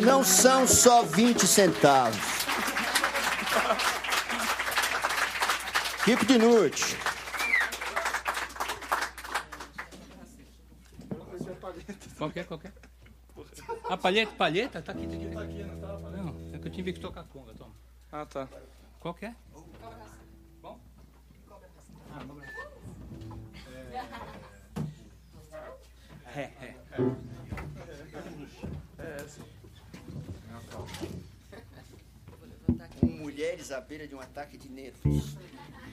não são só 20 centavos. Kiko Dinucci. Qualquer. A palheta? Tá aqui. Tá aqui, não tava falando. Não, é que eu tinha que tocar conga, toma. Ah, tá. Qual que é? Bom? Mulheres à beira de um ataque de nervos.